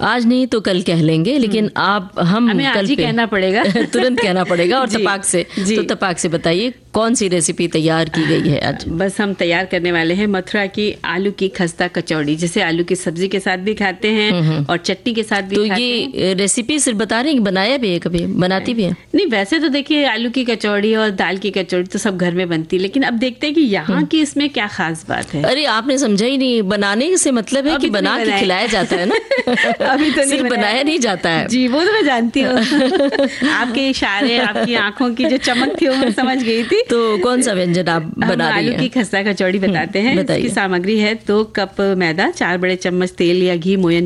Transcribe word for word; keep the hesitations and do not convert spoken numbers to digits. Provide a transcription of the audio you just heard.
आज नहीं तो कल कह लेंगे, लेकिन आप हम हमें कल आज ही पे कहना पड़ेगा तुरंत कहना पड़ेगा और तपाक से। तो तपाक से बताइए कौन सी रेसिपी तैयार की गई है आज? बस हम तैयार करने वाले हैं मथुरा की आलू की खस्ता कचौड़ी, जिसे आलू की सब्जी के साथ भी खाते हैं और चटनी के साथ भी तो खाते हैं। तो ये रेसिपी सिर्फ बता रहे हैं, बनाया भी है कभी, बनाती भी है? नहीं, वैसे तो देखिए आलू की कचौड़ी और दाल की कचौड़ी तो सब घर में बनती है, लेकिन अब देखते हैं कि यहाँ की इसमें क्या खास बात है। अरे आपने समझा ही नहीं, बनाने से मतलब है कि बना के खिलाया जाता है ना। अभी तो सिर्फ बनाया नहीं जाता है। जी वो तो मैं जानती हूँ। आपके इशारे, आपकी आंखों की जो चमक थी वो मैं समझ गई थी। तो कौन सा व्यंजन आप बना रही हैं? आलू की खस्ता कचौड़ी बताते हैं। इसकी सामग्री है दो कप मैदा, चार बड़े चम्मच तेल या घी मोयन